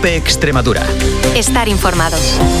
COPE Extremadura. Estar informado.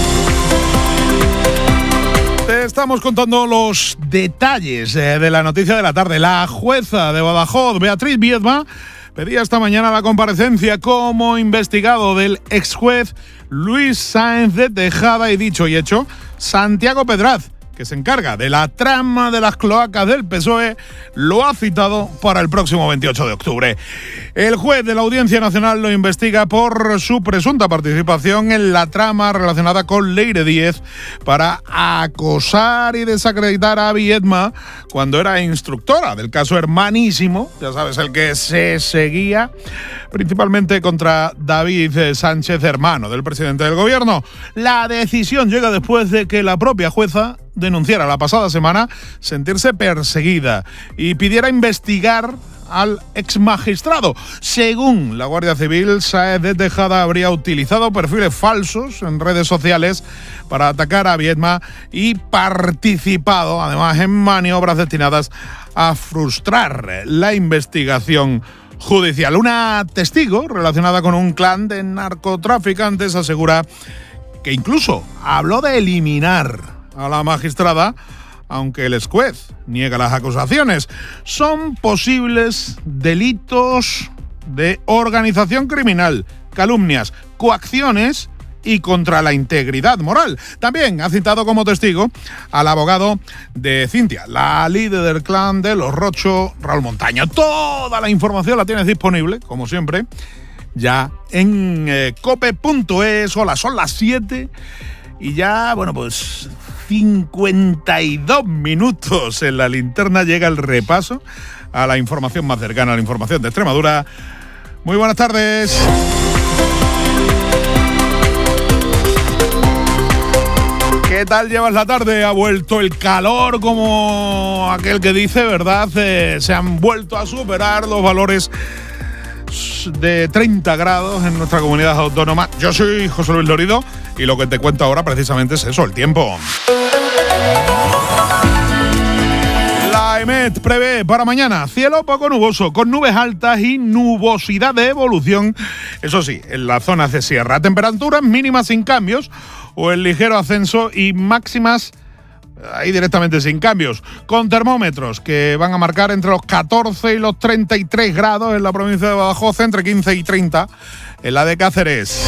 Te estamos contando los detalles de la noticia de la tarde. La jueza de Badajoz, Beatriz Viedma, pedía esta mañana la comparecencia como investigado del exjuez Luis Sáenz de Tejada y, dicho y hecho, Santiago Pedraz, que se encarga de la trama de las cloacas del PSOE, lo ha citado para el próximo 28 de octubre. El juez de la Audiencia Nacional lo investiga por su presunta participación en la trama relacionada con Leire Díez para acosar y desacreditar a Viedma cuando era instructora del caso Hermanísimo, ya sabes, el que se seguía principalmente contra David Sánchez, hermano del presidente del gobierno. La decisión llega después de que la propia jueza denunciara la pasada semana sentirse perseguida y pidiera investigar al exmagistrado. Según la Guardia Civil, Sáenz de Tejada habría utilizado perfiles falsos en redes sociales para atacar a Viedma y participado además en maniobras destinadas a frustrar la investigación judicial. Una testigo relacionada con un clan de narcotraficantes asegura que incluso habló de eliminar a la magistrada, aunque el exjuez niega las acusaciones. Son posibles delitos de organización criminal, calumnias, coacciones y contra la integridad moral. También ha citado como testigo al abogado de Cintia, la líder del clan de los Rocho, Raúl Montaño. Toda la información la tienes disponible, como siempre, ya en cope.es. Hola, son las 7 y ya, bueno, pues 52 minutos en la linterna llega el repaso a la información más cercana, a la información de Extremadura. Muy buenas tardes. ¿Qué tal llevas la tarde? Ha vuelto el calor, como aquel que dice, ¿verdad? Se han vuelto a superar los valores de 30 grados en nuestra comunidad autónoma. Yo soy José Luis Lorido y lo que te cuento ahora precisamente es eso, el tiempo. La EMET prevé para mañana cielo poco nuboso, con nubes altas y nubosidad de evolución, eso sí, en las zonas de sierra. Temperaturas mínimas sin cambios o en ligero ascenso y máximas ahí directamente sin cambios, con termómetros que van a marcar entre los 14 y los 33 grados en la provincia de Badajoz, entre 15 y 30 en la de Cáceres.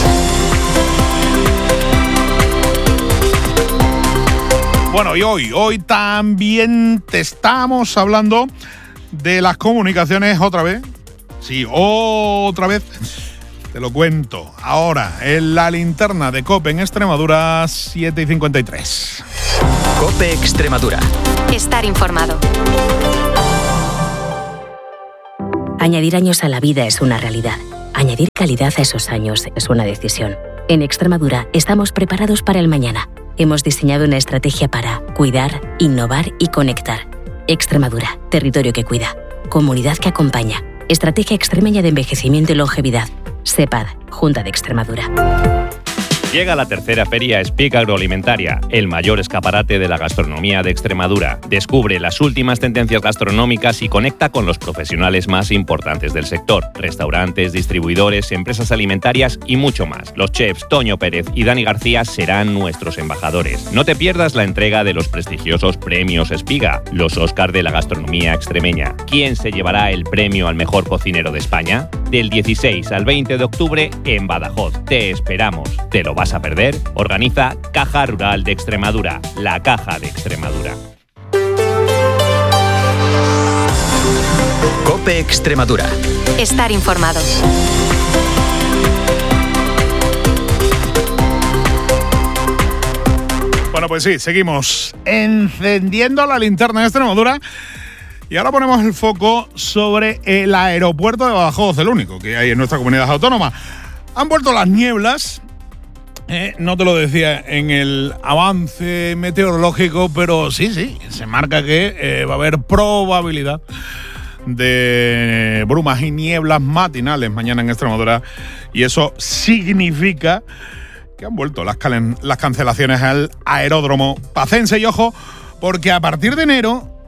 Bueno, y hoy también te estamos hablando de las comunicaciones otra vez. Sí, otra vez. Te lo cuento ahora en la linterna de COPE en Extremadura, 7:53. COPE Extremadura. Estar informado. Añadir años a la vida es una realidad. Añadir calidad a esos años es una decisión. En Extremadura estamos preparados para el mañana. Hemos diseñado una estrategia para cuidar, innovar y conectar. Extremadura, territorio que cuida. Comunidad que acompaña. Estrategia Extremeña de Envejecimiento y Longevidad. SEPAD, Junta de Extremadura. Llega la tercera Feria Speak Agroalimentaria, el mayor escaparate de la gastronomía de Extremadura. Descubre las últimas tendencias gastronómicas y conecta con los profesionales más importantes del sector. Restaurantes, distribuidores, empresas alimentarias y mucho más. Los chefs Toño Pérez y Dani García serán nuestros embajadores. No te pierdas la entrega de los prestigiosos premios Espiga, los Oscar de la gastronomía extremeña. ¿Quién se llevará el premio al mejor cocinero de España? Del 16 al 20 de octubre en Badajoz. Te esperamos. ¿Te lo vas a perder? Organiza Caja Rural de Extremadura, la Caja de Extremadura. COPE Extremadura. Estar informado. Bueno, pues sí, seguimos encendiendo la linterna de Extremadura y ahora ponemos el foco sobre el aeropuerto de Badajoz, el único que hay en nuestra comunidad autónoma. Han vuelto las nieblas. No te lo decía en el avance meteorológico, pero sí, se marca que va a haber probabilidad de brumas y nieblas matinales mañana en Extremadura, y eso significa que han vuelto las cancelaciones al aeródromo pacense. Y ojo, porque a partir de enero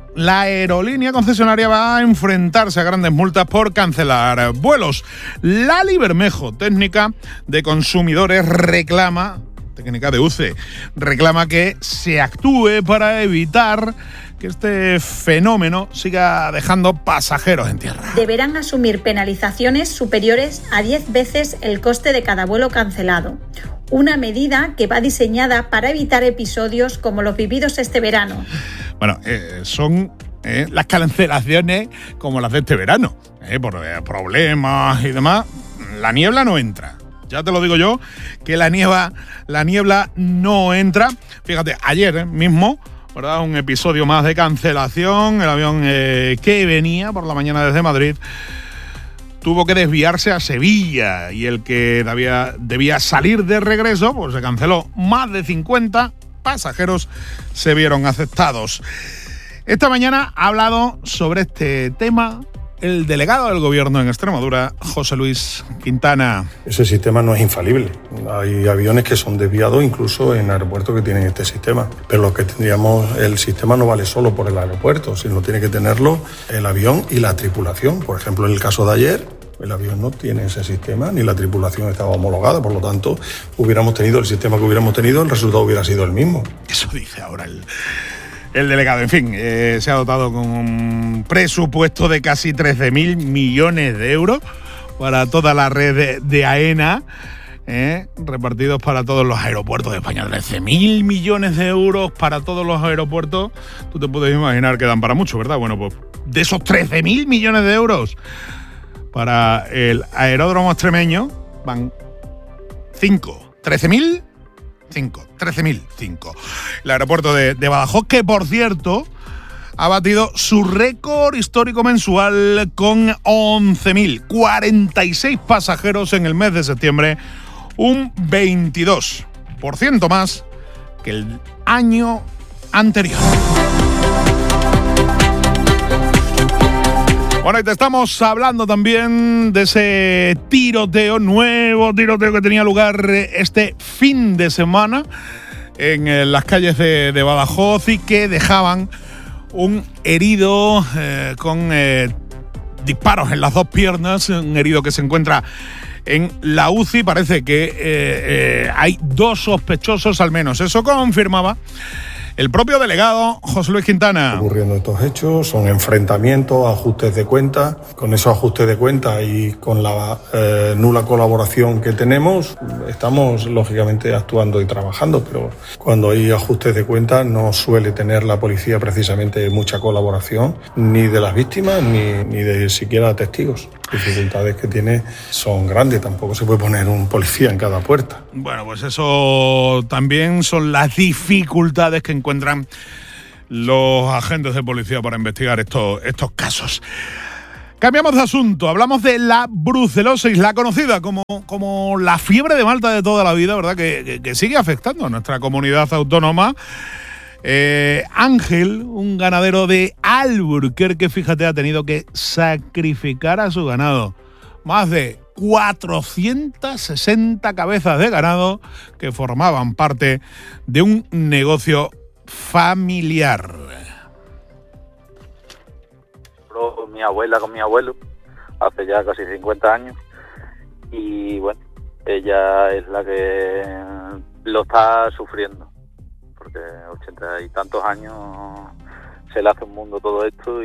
la aerolínea concesionaria va a enfrentarse a grandes multas por cancelar vuelos. Lali Bermejo, técnica de consumidores, técnica de UCE, reclama que se actúe para evitar que este fenómeno siga dejando pasajeros en tierra. Deberán asumir penalizaciones superiores a 10 veces el coste de cada vuelo cancelado. Una medida que va diseñada para evitar episodios como los vividos este verano. Bueno, son las cancelaciones como las de este verano, por problemas y demás. La niebla no entra. Ya te lo digo yo, que la niebla no entra. Fíjate, ayer mismo, ¿verdad?, un episodio más de cancelación. El avión que venía por la mañana desde Madrid tuvo que desviarse a Sevilla y el que debía salir de regreso, pues se canceló. Más de 50 pasajeros se vieron afectados. Esta mañana ha hablado sobre este tema el delegado del Gobierno en Extremadura, José Luis Quintana. Ese sistema no es infalible. Hay aviones que son desviados incluso en aeropuertos que tienen este sistema. Pero lo que tendríamos, el sistema no vale solo por el aeropuerto, sino tiene que tenerlo el avión y la tripulación. Por ejemplo, en el caso de ayer, el avión no tiene ese sistema, ni la tripulación estaba homologada. Por lo tanto, hubiéramos tenido el sistema que hubiéramos tenido, el resultado hubiera sido el mismo. Eso dice ahora el delegado. En fin, se ha dotado con un presupuesto de casi 13.000 millones de euros para toda la red de AENA, repartidos para todos los aeropuertos de España. 13.000 millones de euros para todos los aeropuertos. Tú te puedes imaginar que dan para mucho, ¿verdad? Bueno, pues de esos 13.000 millones de euros para el aeródromo extremeño van 5. 13.000. 13.005. El aeropuerto de Badajoz, que por cierto ha batido su récord histórico mensual con 11.046 pasajeros en el mes de septiembre, un 22% más que el año anterior. Bueno, y te estamos hablando también de ese nuevo tiroteo que tenía lugar este fin de semana en las calles de Badajoz y que dejaban un herido con disparos en las dos piernas, un herido que se encuentra en la UCI. Parece que hay 2 sospechosos al menos. Eso confirmaba el propio delegado José Luis Quintana. Ocurriendo estos hechos, son enfrentamientos, ajustes de cuentas. Con esos ajustes de cuentas y con la nula colaboración que tenemos, estamos lógicamente actuando y trabajando, pero cuando hay ajustes de cuentas no suele tener la policía precisamente mucha colaboración, ni de las víctimas ni de siquiera testigos. Las dificultades que tiene son grandes, tampoco se puede poner un policía en cada puerta. Bueno, pues eso también son las dificultades que encuentran los agentes de policía para investigar estos casos. Cambiamos de asunto, hablamos de la brucelosis, la conocida como la fiebre de Malta de toda la vida, ¿verdad? Que sigue afectando a nuestra comunidad autónoma. Ángel, un ganadero de Alburquerque, fíjate, ha tenido que sacrificar a su ganado. Más de 460 cabezas de ganado que formaban parte de un negocio familiar. Mi abuela con mi abuelo hace ya casi 50 años y bueno, ella es la que lo está sufriendo porque 80 y tantos años se le hace un mundo todo esto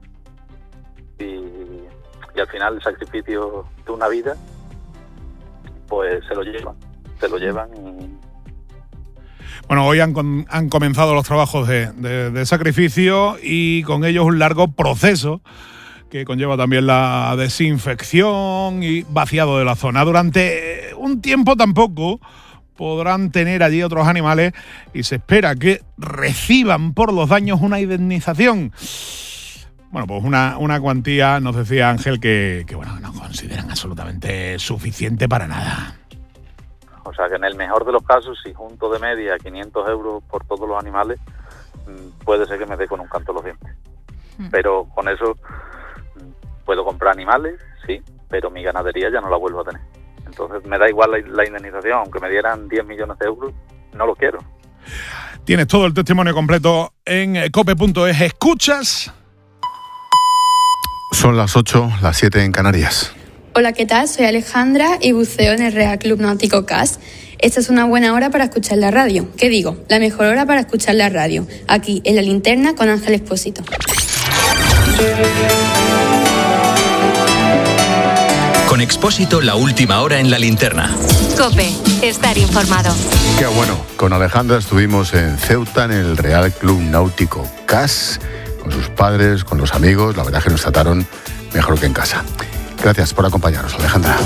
y al final el sacrificio de una vida pues se lo llevan y... Bueno, hoy han comenzado los trabajos de sacrificio y con ellos un largo proceso que conlleva también la desinfección y vaciado de la zona. Durante un tiempo tampoco podrán tener allí otros animales y se espera que reciban por los daños una indemnización. Bueno, pues una cuantía, nos decía Ángel, que bueno, no consideran absolutamente suficiente para nada. O sea que en el mejor de los casos, si junto de media 500 euros por todos los animales, puede ser que me dé con un canto los dientes. Pero con eso puedo comprar animales, sí, pero mi ganadería ya no la vuelvo a tener. Entonces me da igual la indemnización, aunque me dieran 10 millones de euros, no lo quiero. Tienes todo el testimonio completo en cope.es. ¿Escuchas? Son las 8, las 7 en Canarias. Hola, ¿qué tal? Soy Alejandra y buceo en el Real Club Náutico CAS. Esta es una buena hora para escuchar la radio. ¿Qué digo? La mejor hora para escuchar la radio. Aquí, en La Linterna, con Ángel Expósito. Con Expósito, la última hora en La Linterna. COPE, estar informado. Qué bueno, con Alejandra estuvimos en Ceuta, en el Real Club Náutico CAS, con sus padres, con los amigos. La verdad es que nos trataron mejor que en casa. Gracias por acompañarnos, Alejandra.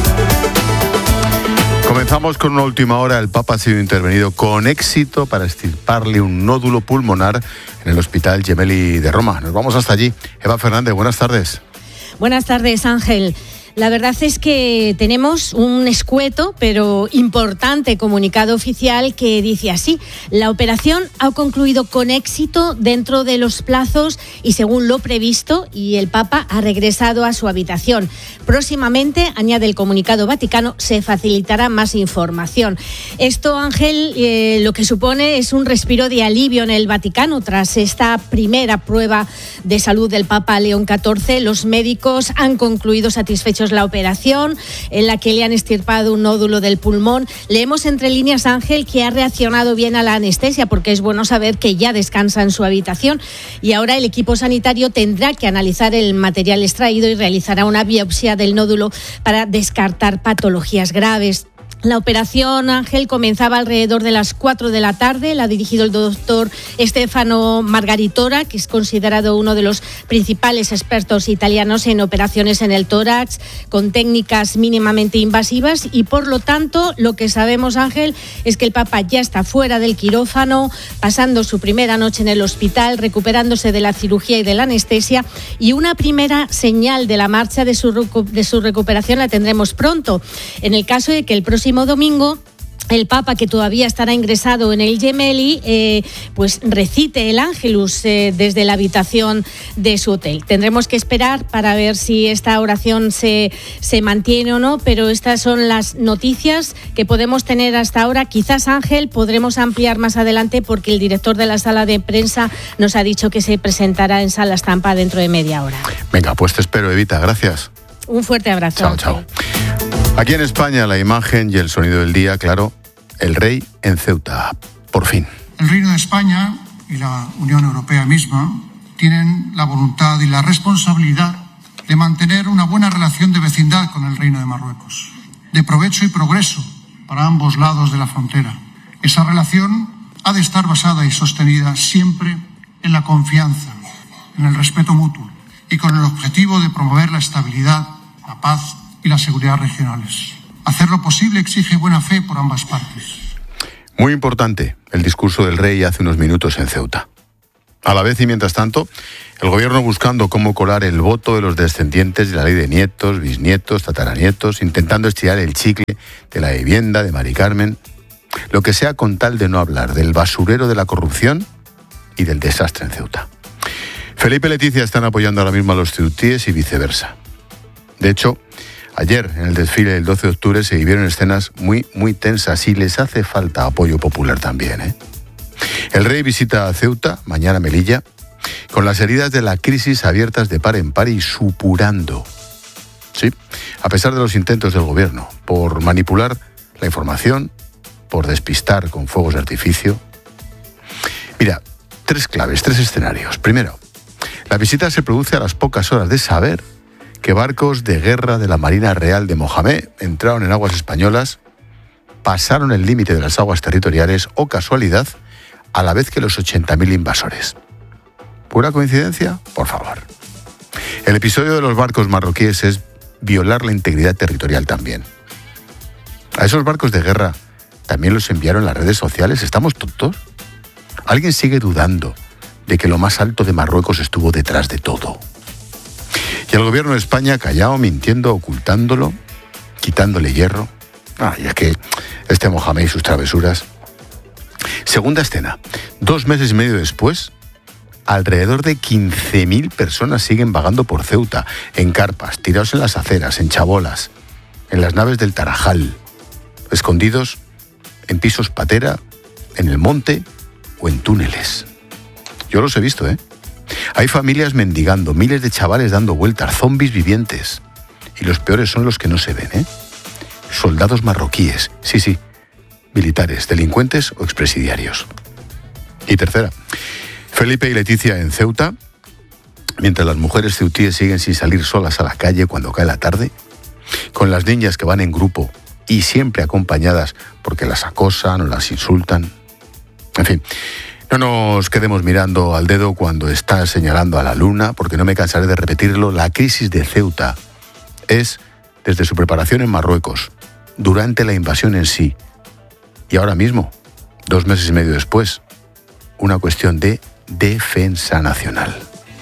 Comenzamos con una última hora. El Papa ha sido intervenido con éxito para extirparle un nódulo pulmonar en el Hospital Gemelli de Roma. Nos vamos hasta allí. Eva Fernández, buenas tardes. Buenas tardes, Ángel. La verdad es que tenemos un escueto pero importante comunicado oficial que dice así: la operación ha concluido con éxito dentro de los plazos y según lo previsto, y el Papa ha regresado a su habitación. Próximamente, añade el comunicado vaticano, se facilitará más información. Esto, Ángel, lo que supone es un respiro de alivio en el Vaticano tras esta primera prueba de salud del Papa León XIV. Los médicos han concluido satisfechos la operación en la que le han extirpado un nódulo del pulmón. Leemos entre líneas, Ángel, que ha reaccionado bien a la anestesia, porque es bueno saber que ya descansa en su habitación, y ahora el equipo sanitario tendrá que analizar el material extraído y realizará una biopsia del nódulo para descartar patologías graves. La operación, Ángel, comenzaba alrededor de las 4 de la tarde. La ha dirigido el doctor Stefano Margaritora, que es considerado uno de los principales expertos italianos en operaciones en el tórax, con técnicas mínimamente invasivas, y por lo tanto lo que sabemos, Ángel, es que el Papa ya está fuera del quirófano, pasando su primera noche en el hospital, recuperándose de la cirugía y de la anestesia, y una primera señal de la marcha de su recuperación la tendremos pronto. En el caso de que el próximo domingo el Papa, que todavía estará ingresado en el Gemelli, pues recite el Ángelus desde la habitación de su hotel. Tendremos que esperar para ver si esta oración se mantiene o no, pero estas son las noticias que podemos tener hasta ahora. Quizás, Ángel, podremos ampliar más adelante, porque el director de la sala de prensa nos ha dicho que se presentará en Sala Estampa dentro de media hora. Venga, pues te espero, Evita. Gracias. Un fuerte abrazo. Chao, chao. Aquí en España, la imagen y el sonido del día, claro, el rey en Ceuta, por fin. El Reino de España y la Unión Europea misma tienen la voluntad y la responsabilidad de mantener una buena relación de vecindad con el Reino de Marruecos, de provecho y progreso para ambos lados de la frontera. Esa relación ha de estar basada y sostenida siempre en la confianza, en el respeto mutuo y con el objetivo de promover la estabilidad, la paz y la seguridad regionales. Hacer lo posible exige buena fe por ambas partes. Muy importante el discurso del rey hace unos minutos en Ceuta. A la vez y mientras tanto, el gobierno buscando cómo colar el voto de los descendientes de la ley de nietos, bisnietos, tataranietos, intentando estirar el chicle de la vivienda de Mari Carmen, lo que sea con tal de no hablar del basurero de la corrupción y del desastre en Ceuta. Felipe y Leticia están apoyando ahora mismo a los ceutíes y viceversa. De hecho, ayer, en el desfile del 12 de octubre, se vivieron escenas muy, muy tensas y les hace falta apoyo popular también, ¿eh? El rey visita a Ceuta, mañana Melilla, con las heridas de la crisis abiertas de par en par y supurando. Sí, a pesar de los intentos del gobierno por manipular la información, por despistar con fuegos de artificio. Mira, 3 claves, 3 escenarios. Primero, la visita se produce a las pocas horas de saber que barcos de guerra de la Marina Real de Mohamed entraron en aguas españolas, pasaron el límite de las aguas territoriales o casualidad, a la vez que los 80.000 invasores. ¿Pura coincidencia? Por favor. El episodio de los barcos marroquíes es violar la integridad territorial también. A esos barcos de guerra también los enviaron las redes sociales. ¿Estamos tontos? ¿Alguien sigue dudando de que lo más alto de Marruecos estuvo detrás de todo? Y el gobierno de España callado, mintiendo, ocultándolo, quitándole hierro. Ya que este Mohamed y sus travesuras. Segunda escena. 2 meses y medio después, alrededor de 15.000 personas siguen vagando por Ceuta, en carpas, tirados en las aceras, en chabolas, en las naves del Tarajal, escondidos en pisos patera, en el monte o en túneles. Yo los he visto, ¿eh? Hay familias mendigando, miles de chavales dando vueltas, zombies vivientes. Y los peores son los que no se ven, ¿eh? Soldados marroquíes, sí, militares, delincuentes o expresidiarios. Y tercera, Felipe y Leticia en Ceuta, mientras las mujeres ceutíes siguen sin salir solas a la calle cuando cae la tarde, con las niñas que van en grupo y siempre acompañadas porque las acosan o las insultan. En fin, no nos quedemos mirando al dedo cuando está señalando a la luna, porque no me cansaré de repetirlo, la crisis de Ceuta es, desde su preparación en Marruecos, durante la invasión en sí, y ahora mismo, 2 meses y medio después, una cuestión de defensa nacional.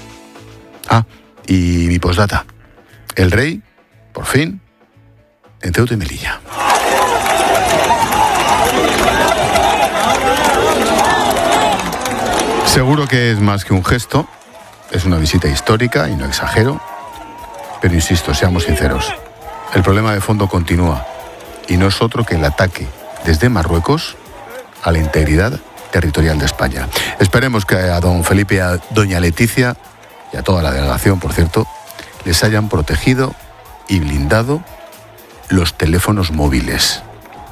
Y mi postdata. El rey, por fin, en Ceuta y Melilla. Seguro que es más que un gesto, es una visita histórica y no exagero, pero insisto, seamos sinceros, el problema de fondo continúa y no es otro que el ataque desde Marruecos a la integridad territorial de España. Esperemos que a don Felipe y a doña Leticia, y a toda la delegación, por cierto, les hayan protegido y blindado los teléfonos móviles.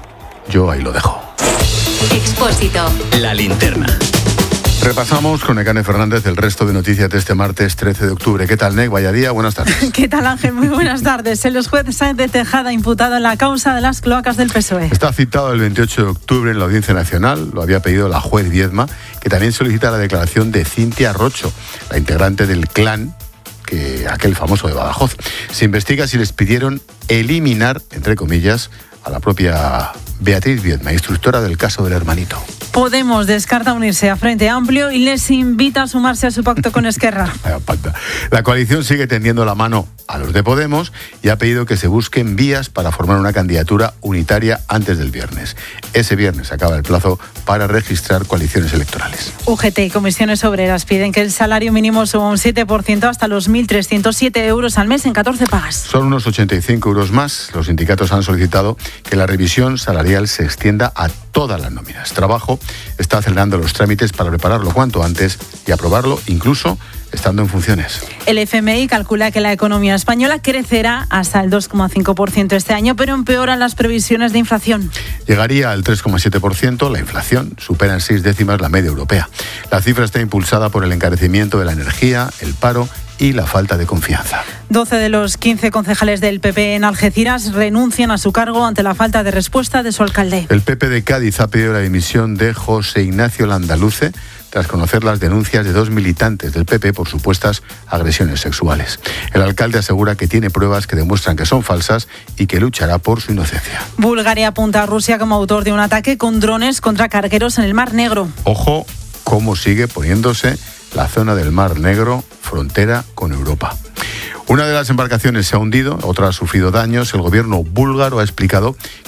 Yo ahí lo dejo. Expósito. La linterna. Repasamos con Nekane Fernández el resto de noticias de este martes 13 de octubre. ¿Qué tal, Nek? Vaya día, buenas tardes. ¿Qué tal, Ángel? Muy buenas tardes. El juez Sáenz de Tejada imputado en la causa de las cloacas del PSOE. Está citado el 28 de octubre en la Audiencia Nacional. Lo había pedido la juez Viedma, que también solicita la declaración de Cintia Rocho, la integrante del clan, aquel famoso de Badajoz. Se investiga si les pidieron eliminar, entre comillas, a la propia Beatriz Viedma, instructora del caso del hermanito. Podemos descarta unirse a Frente Amplio y les invita a sumarse a su pacto con Esquerra. La coalición sigue tendiendo la mano a los de Podemos y ha pedido que se busquen vías para formar una candidatura unitaria antes del viernes. Ese viernes acaba el plazo para registrar coaliciones electorales. UGT y Comisiones Obreras piden que el salario mínimo suba un 7% hasta los 1.307 euros al mes en 14 pagas. Son unos 85 euros más. Los sindicatos han solicitado que la revisión salarial se extienda a todas las nóminas. Trabajo está acelerando los trámites para prepararlo cuanto antes y aprobarlo incluso estando en funciones. El FMI calcula que la economía española crecerá hasta el 2,5% este año, pero empeoran las previsiones de inflación. Llegaría al 3,7%, la inflación supera en 6 décimas la media europea. La cifra está impulsada por el encarecimiento de la energía, el paro y la falta de confianza. 12 de los 15 concejales del PP en Algeciras renuncian a su cargo ante la falta de respuesta de su alcalde. El PP de Cádiz ha pedido la dimisión de José Ignacio Landaluce tras conocer las denuncias de 2 militantes del PP por supuestas agresiones sexuales. El alcalde asegura que tiene pruebas que demuestran que son falsas y que luchará por su inocencia. Bulgaria apunta a Rusia como autor de un ataque con drones contra cargueros en el Mar Negro. Ojo cómo sigue poniéndose la zona del Mar Negro, frontera con Europa. Una de las embarcaciones se ha hundido, otra ha sufrido daños. El gobierno búlgaro ha explicado